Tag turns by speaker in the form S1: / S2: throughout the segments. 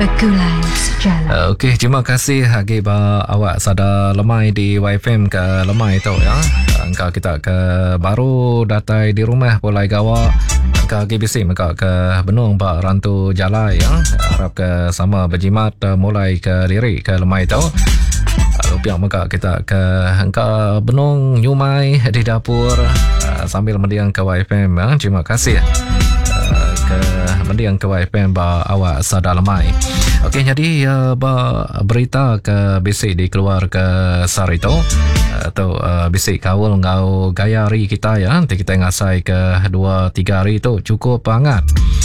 S1: Gulai sejalan.
S2: Okey, terima kasih Hagi awak sada lemai di YFM ke lemai tu ya. Angka kita ke baru datai di rumah pulai gawa. Angka GBC mereka ke benung pak rantu jalai ya. Harap ke sama berjimat mulai ke diri ke lemai tu. Lupiak mereka kita ke angka benung nyumai di dapur sambil mendiang ke YFM ya. Terima kasih ke mendiang ke YFM awak sada lemai. Okey, jadi berita ke basic di keluar ke Sarito atau basic kawal ngau gayari kita ya. Nanti kita ngasai ke 2-3 hari tu cukup hangat.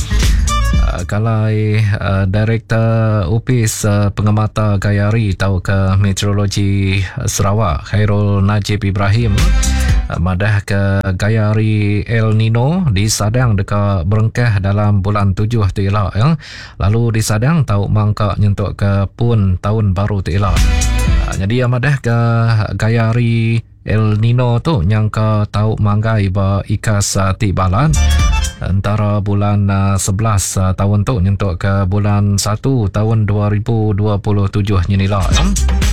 S2: Kalau Direktur Upis Pengamata Gayari atau ke Meteorologi Sarawak Khairul Najib Ibrahim madah ke gayari El Nino disadang dekat Berengkah dalam bulan 7 tu elak ya. Lalu disadang tahu mangka nyentuk ke pun tahun baru tu elak. Jadi madah ke gayari El Nino tu yang ke tahu manggai ba ikas tibalan antara bulan 11 tahun tu nyentuk ke bulan 1 tahun 2027 nyinila ya.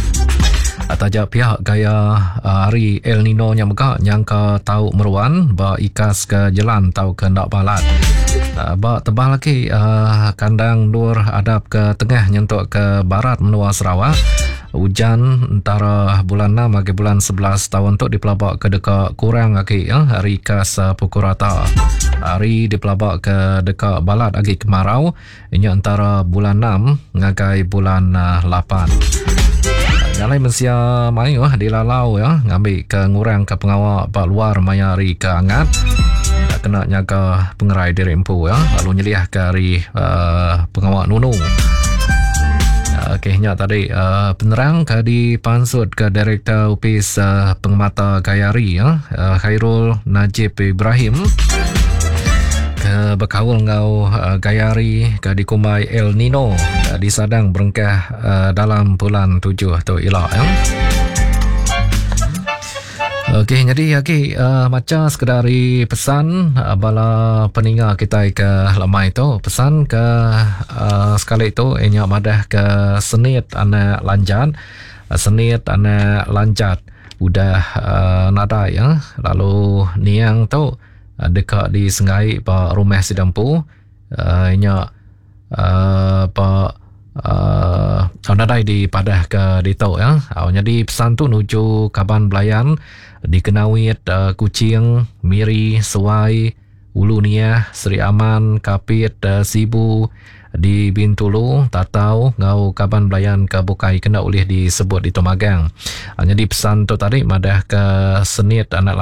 S2: Ataja pihak gaya hari El Nino yang mereka yang ke tahu meruan ba ikas ke jalan tahu ke ndak balat. Ba tebal lagi kandang Nur adap ke tengah nyentuk ke barat menua Sarawak. Hujan antara bulan 6 ke bulan 11 tahun tu dipelabak ke dekat kurang lagi ya, hari kas pukul rata. Hari dipelabak ke dekat balat lagi kemarau. Ini antara bulan 6 ngagai bulan 8. Nyalai Malaysia main dilalau ya, ngambil ke ngurang ke pengawal pak luar mayari ke angat. Kena nyaga pengerai diri empu ya, lalu nyeliah ke hari pengawal nunung. Okey, tadi penerang ke di pansut ke Direktur Upis Pengamata Gayari ya, Khairul Najib Ibrahim ke berkawal ngau gayari ke dikumai El Nino disadang Berengkah dalam bulan 7 tu elak ya. Okey, jadi macam sekadari pesan bala peninga kita ke lemai tu pesan ke sekali itu inya madah ke senit anak lanjat udah nada ya. Lalu niang tu dekat di Sengai pa rumah Sidampu inya nadai di padah ke dito ya. Jadi pesan tu nuju Kaban Belayan di Kenawit, Kuching, Miri, Suai, Ulu Niah, Seri Aman, Kapit, Sibu di Bintulu, Tatau, ngau Kaban Belayan ke Bukai kena oleh disebut di Tomagang. Jadi pesan tu tadi madah ke senit anak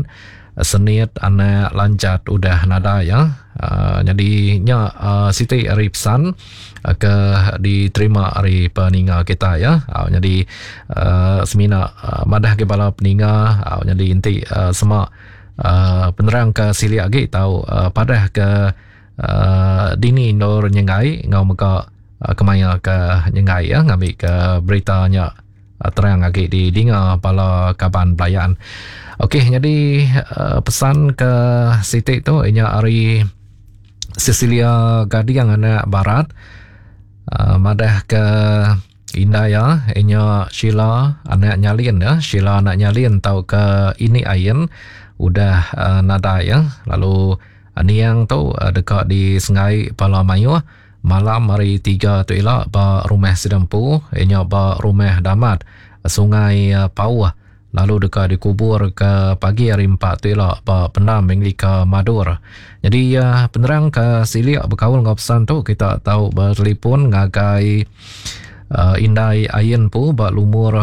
S2: lanjat udah nada ya. Jadi Siti hari pesan ke diterima hari peninga kita ya. Jadi semina madah ke bala peninga jadi inti semua penerang ke sili lagi tahu padah ke dini nor nyengai ngau meka kemaya ke nyengai ya, ngambil ke beritanya terang lagi di dinga bala Kaban Belayan. Okey, jadi pesan ke Siti tu inya hari Cecilia Gadiang anak barat madah ke Indaya inya Sheila anak nyalin ya, Sheila anak nyalin tahu ke ini ayen udah nada ya. Lalu niang tu dekat di Sengai Palamayu malam hari 3 tu elak ba rumah Sidampu inya ba rumah Damat Sungai Pau. Lalu dekat dikubur ke pagi hari 4 tu elak ba Penam Mingli ke Madur. Jadi penerang ke siliak berkawal ngau pesan tu kita tahu bertelefon ngagai Indai Ayen pu ba lumur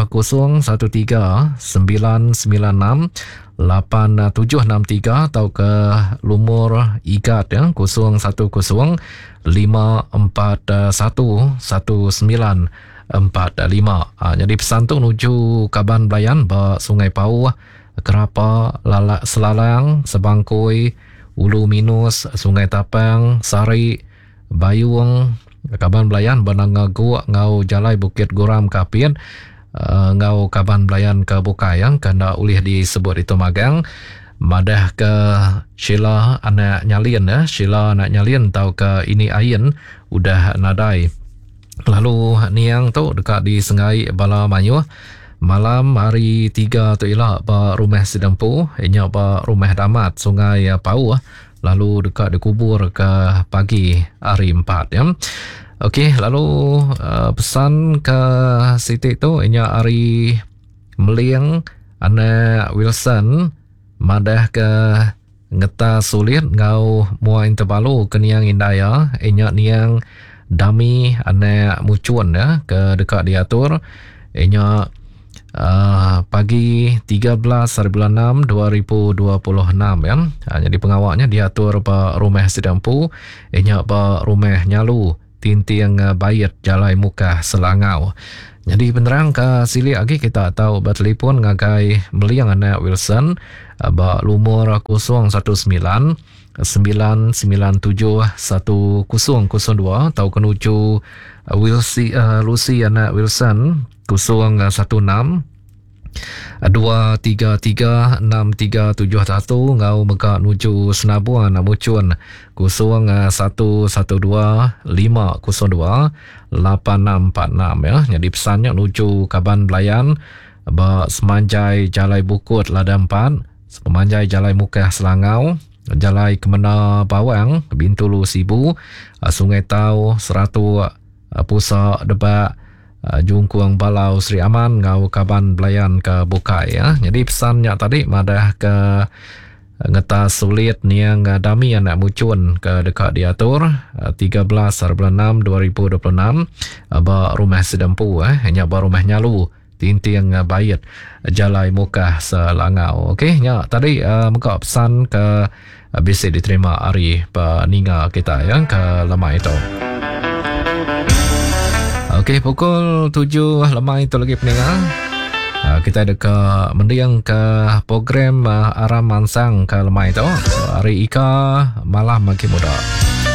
S2: 0139968763 atau ke lumur igat ya 0105411945. Jadi pesan tu nuju Kaban Belayan ba Sungai Pau, Kerapa, Lalak Selalang, Sebangkoi, Ulu Minus, Sungai Tapang, Sari, Bayung, Kaban Belayan Bananga Gua ngau Jalai Bukit Guram Kapin, ngau Kaban Belayan ke Bukayang kanda ulih disebut itu Magang. Madah ke Sheila anak nyalin ya, Sheila anak nyalin tahu ke ini Ayen udah nadai Lalu niang tu dekat di Sengai Bala Mayuh. Malam hari 3 tu ialah ba rumah Sidampu, inya ba rumah Damat Sungai Pau. Lalu dekat dikubur ke pagi hari 4 ya. Okey, lalu pesan ke Siti tu inya hari Meliang anak Wilson madah ke ngeta sulit ngau muain terbalu ke niang indaya inya niang Dami anak Mucuan ya ke dekat diatur inya pagi 13 hari bulan 6 2026 ya. Jadi pengawaknya diatur pa rumah Sidampu inya pa rumah Nyalu Tintiang Bayat Jalai Muka Selangau. Jadi penerang ke sili lagi kita tahu bertelefon ngagai Meliang anak Wilson ba lumur 019 997 1002 tahu kenuju Lucy anak Wilson 016 2336371 ngau mega nuju Senabuan Mucun 0112 502 8646 ya. Jadi pesannya nuju Kaban Belayan ba Semanjai Jalai Bukut Lada 4 Semanjai Jalai Muka Selangau Jalai Kemena Bawang Bintulu Sibu Sungai Tau Seratu Pusat Debak Jungkuang Balau Sri Aman ngau Kaban Belayan ke Bukai ya. Jadi pesannya tadi madah ke ngeta sulit niang Dami anak Mucun ke dekat diatur 13 hari bulan 6 2026 ba rumah Sidampu hanya ba rumah Nyalu Tintiang Bayat Jalai Muka Selangau. Okey nya tadi muka pesan ke bisa diterima hari peninga kita ya ke lemah itu. Okey, pukul 7 lemah itu lagi pendengar. Kita ada ke mendiang ke program Aram Mansang ke lemah itu. Hari Ika malam makin muda.